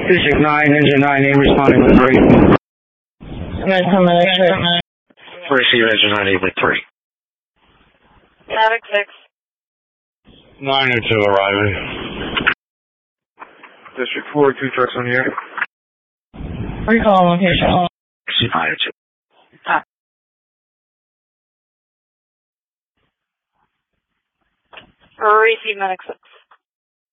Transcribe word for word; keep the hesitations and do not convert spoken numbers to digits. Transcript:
District nine, Engine nine, eight responding with three. Receive Engine nine, eight with three. Mavic six. nine oh two arriving. District four, two trucks on the air. Recall location. nine oh two. Ah. Receive Mavic six.